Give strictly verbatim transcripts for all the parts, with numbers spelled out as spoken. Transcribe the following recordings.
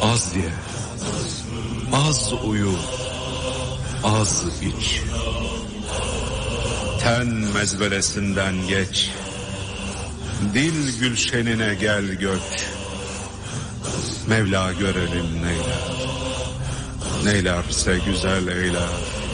Az ye, az uyu, az iç. Ten mezbelesinden geç, dil gülşenine gel göç. Mevla görelim neyler, neylerse güzel eyler.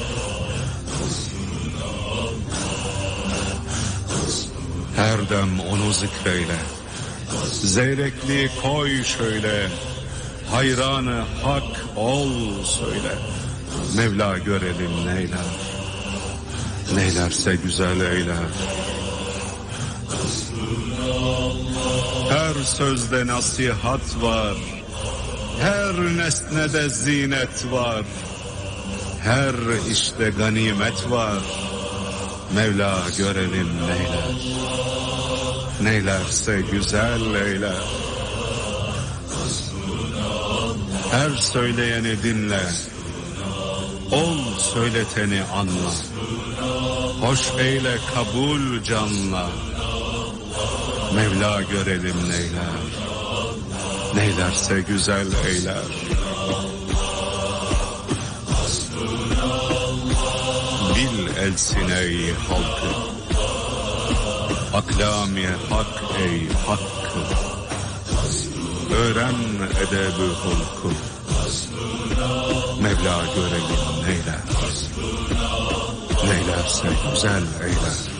Her dem onu zikreyle, zeyrekli koy şöyle, hayranı hak ol söyle. Mevla görelim neyler, neylerse güzel eyler. Her sözde nasihat var, her nesnede zinet var, her işte ganimet var. Mevla görelim neyler, neylerse güzel eyler. Her söyleyeni dinle, ol söyleteni anla. Hoş eyle kabul canla. Mevla görelim neyler, neylerse güzel eyler. Bil elsin ey halkı, aklami hak ey hakkı. Öğren edeb-i hulku. Mevla görelim neyler, neylerse güzel eyler.